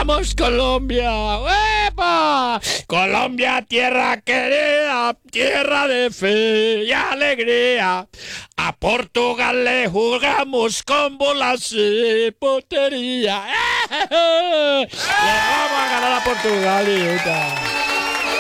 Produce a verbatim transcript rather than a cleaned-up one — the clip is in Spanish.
¡Vamos, Colombia! ¡Epa! Colombia, tierra querida, tierra de fe y alegría. A Portugal le jugamos con bolas y potería. ¡Eh! Le vamos a ganar a Portugal, hijita.